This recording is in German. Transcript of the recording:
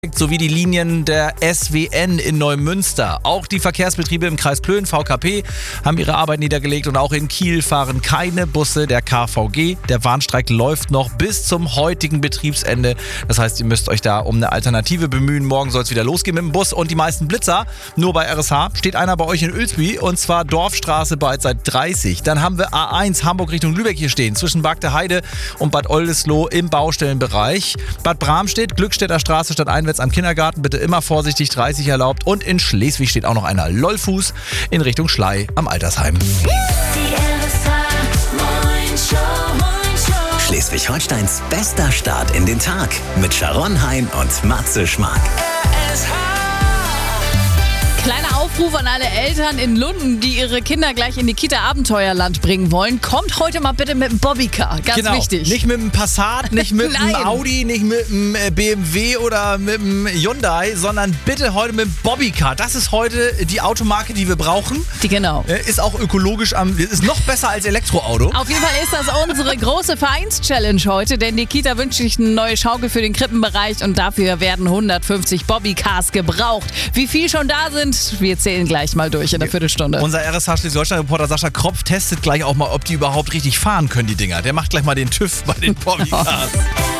sowie die Linien der SWN in Neumünster. Auch die Verkehrsbetriebe im Kreis Plön, VKP, haben ihre Arbeit niedergelegt und auch in Kiel fahren keine Busse der KVG. Der Warnstreik läuft noch bis zum heutigen Betriebsende. Das heißt, ihr müsst euch da um eine Alternative bemühen. Morgen soll es wieder losgehen mit dem Bus und die meisten Blitzer. Nur bei RSH steht einer bei euch in Oelsby und zwar Dorfstraße bereits seit 30. Dann haben wir A1 Hamburg Richtung Lübeck hier stehen, zwischen Bagde-Heide und Bad Oldesloe im Baustellenbereich. Bad Bramstedt, Glückstädter Straße statt einwärts am Kindergarten, bitte immer vorsichtig, 30 erlaubt. Und in Schleswig steht auch noch einer Lollfuß in Richtung Schlei am Altersheim. Schleswig-Holsteins bester Start in den Tag mit Sharon Hein und Matze Schmark. Kleiner Aufruf an alle Eltern in Lunden, die ihre Kinder gleich in die Kita Abenteuerland bringen wollen. Kommt heute mal bitte mit dem Bobbycar, ganz wichtig. Nicht mit dem Passat, nicht mit dem Audi, nicht mit dem BMW oder mit dem Hyundai, sondern bitte heute mit dem Bobbycar. Das ist heute die Automarke, die wir brauchen. Genau. Ist auch ökologisch, ist noch besser als Elektroauto. Auf jeden Fall ist das unsere große Vereins-Challenge heute, denn die Kita wünscht sich eine neue Schaukel für den Krippenbereich und dafür werden 150 Bobbycars gebraucht. Wie viel schon da sind, wir zählen gleich mal durch in der Viertelstunde. Unser RSH Schleswig-Holstein-Reporter Sascha Kropf testet gleich auch mal, ob die überhaupt richtig fahren können, die Dinger. Der macht gleich mal den TÜV bei den Bobbycars.